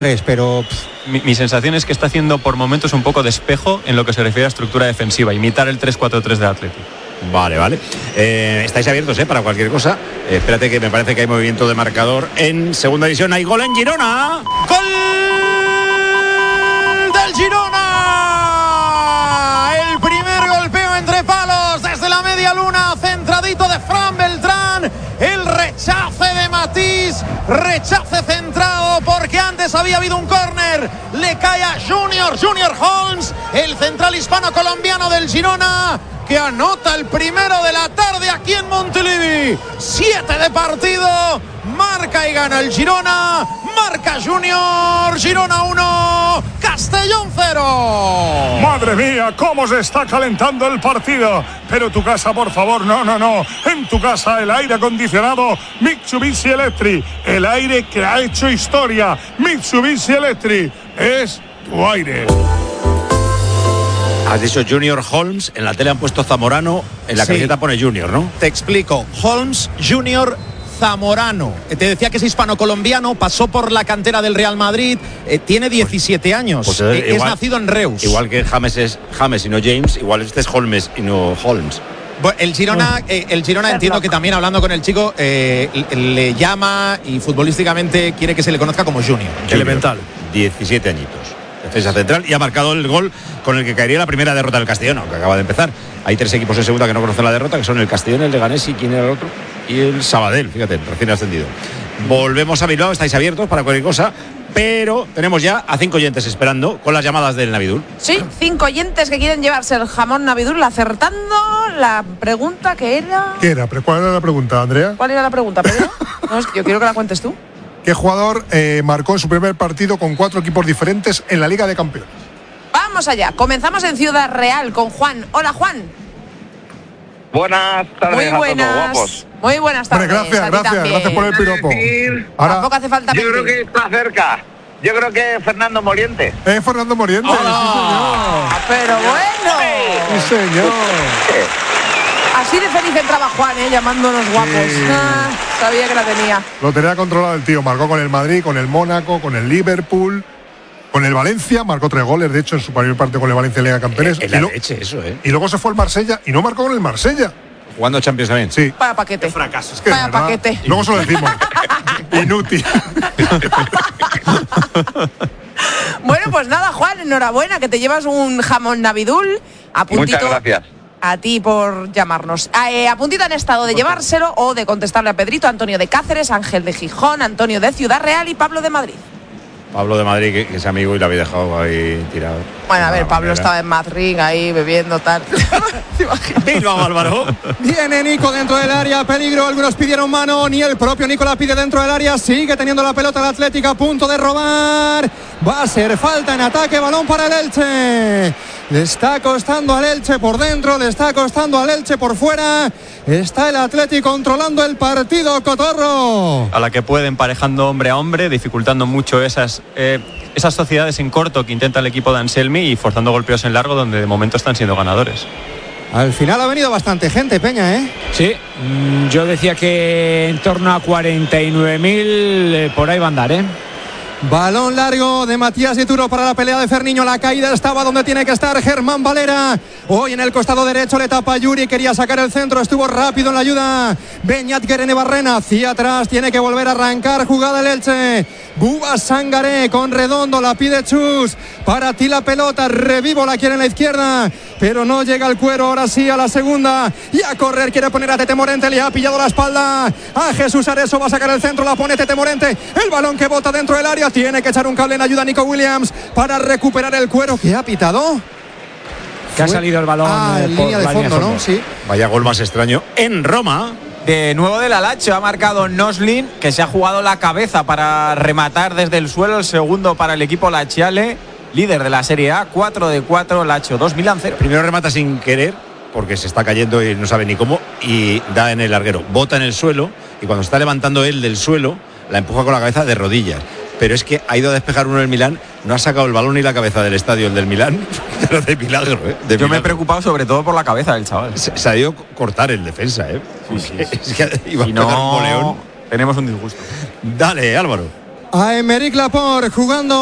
pero mi sensación es que está haciendo por momentos un poco de espejo en lo que se refiere a estructura defensiva, imitar el 3-4-3 de Athletic. Vale. Estáis abiertos para cualquier cosa. Espérate, que me parece que hay movimiento de marcador en segunda división. Hay gol en Girona. ¡Gol del Girona! El primer golpeo entre palos desde la media luna, centradito de Fran Beltrán. El rechace de Matís, rechace centrado porque antes había habido un córner. Le cae a Junior Holmes, el central hispano-colombiano del Girona, que anota el primero de la tarde aquí en Montilivi. 7 de partido, marca y gana el Girona, marca Junior. Girona 1, Castellón 0. Madre mía, cómo se está calentando el partido. Pero tu casa, por favor, no. En tu casa el aire acondicionado Mitsubishi Electric, el aire que ha hecho historia. Mitsubishi Electric es tu aire. Has dicho Junior Holmes, en la tele han puesto Zamorano, en la camiseta pone Junior, ¿no? Te explico, Holmes Junior Zamorano. Te decía que es hispano-colombiano, pasó por la cantera del Real Madrid, tiene 17 años, pues es nacido en Reus. Igual que James es James y no James, igual este es Holmes y no Holmes. Bueno, el Girona entiendo que también, hablando con el chico, le llama y futbolísticamente quiere que se le conozca como Junior. Elemental. 17 añitos. Defensa central, y ha marcado el gol con el que caería la primera derrota del Castellón, aunque acaba de empezar. Hay 3 equipos en segunda que no conocen la derrota, que son el Castellón, el Leganés y ¿quién era el otro? Y el Sabadell, fíjate, recién ascendido. Volvemos a Bilbao, estáis abiertos para cualquier cosa, pero tenemos ya a 5 oyentes esperando con las llamadas del Navidul. Sí, 5 oyentes que quieren llevarse el jamón Navidul, acertando la pregunta que era... ¿Qué era? ¿Cuál era la pregunta, Andrea? ¿Cuál era la pregunta, Pedro? No, es que yo quiero que la cuentes tú. ¿Qué jugador marcó en su primer partido con 4 equipos diferentes en la Liga de Campeones? Vamos allá, comenzamos en Ciudad Real con Juan. Hola, Juan. Buenas tardes. Muy buenas. A todos, guapos. Muy buenas tardes. Bueno, gracias por el piropo. Ahora, tampoco hace falta yo mentir. creo que está cerca. Yo creo que es Fernando Moriente. Fernando Moriente. Oh, sí, pero bueno. Sí, señor. Así de feliz entraba Juan, llamándonos guapos. Sí. Sabía que la tenía. Lo tenía controlado el tío. Marcó con el Madrid, con el Mónaco, con el Liverpool, con el Valencia. Marcó 3 goles, de hecho, en su primer partido con el Valencia en Liga de Campeones. Y luego se fue al Marsella y no marcó con el Marsella. Jugando Champions también. Sí. Vaya paquete. Qué fracaso. Es que vaya paquete. Luego se lo decimos. Inútil. Bueno, pues nada, Juan, enhorabuena, que te llevas un jamón Navidul. A puntito. Muchas gracias. A ti por llamarnos. A puntito han estado de llevárselo o de contestarle a Pedrito, Antonio de Cáceres, Ángel de Gijón, Antonio de Ciudad Real y Pablo de Madrid. Pablo de Madrid, que es amigo y lo había dejado ahí tirado. Bueno, a ver, Pablo estaba en Madrid ahí bebiendo tal. Bilbao, Álvaro. Viene Nico dentro del área, peligro, algunos pidieron mano, ni el propio Nico la pide dentro del área, sigue teniendo la pelota el Atlético a punto de robar. Va a ser falta en ataque, balón para el Elche. Le está costando al Elche por dentro, le está costando al Elche por fuera. Está el Atlético controlando el partido, Cotorro. A la que puede, emparejando hombre a hombre, dificultando mucho esas sociedades en corto que intenta el equipo de Anselmi y forzando golpeos en largo donde de momento están siendo ganadores. Al final ha venido bastante gente, Peña, ¿eh? Sí, yo decía que en torno a 49.000 por ahí va a andar, ¿eh? Balón largo de Matías Dituro para la pelea de Ferniño. La caída estaba donde tiene que estar Germán Valera. Hoy en el costado derecho le tapa Yuri. Quería sacar el centro. Estuvo rápido en la ayuda Beñat Guerene Barrena. Hacia atrás. Tiene que volver a arrancar. Jugada el Elche. Buba Sangaré con Redondo. La pide Chus. Para ti la pelota. Revivo la quiere en la izquierda. Pero no llega el cuero. Ahora sí a la segunda. Y a correr. Quiere poner a Tete Morente. Le ha pillado la espalda a Jesús Areso. Va a sacar el centro. La pone Tete Morente. El balón que bota dentro del área. Tiene que echar un cable en ayuda a Nico Williams para recuperar el cuero. ¿Qué ha pitado? Que ha salido el balón en línea de fondo, ¿no? Sí. Vaya gol más extraño en Roma. De nuevo del Alacho, ha marcado Noslin, que se ha jugado la cabeza para rematar desde el suelo. El segundo para el equipo Lachiale, líder de la Serie A, 4 de 4, Lacho 2, Milán 0. Primero remata sin querer, porque se está cayendo y no sabe ni cómo, y da en el larguero. Bota en el suelo, y cuando está levantando él del suelo, la empuja con la cabeza de rodillas. Pero es que ha ido a despejar uno del Milán, no ha sacado el balón ni la cabeza del estadio, el del Milán, pero de milagro, ¿eh? Yo me he preocupado sobre todo por la cabeza del chaval. Se ha ido a cortar el defensa, ¿eh? Sí. Es que iba si a pegar un no, boleón. tenemos un disgusto. Dale, Álvaro. a Aymeric Laporte jugando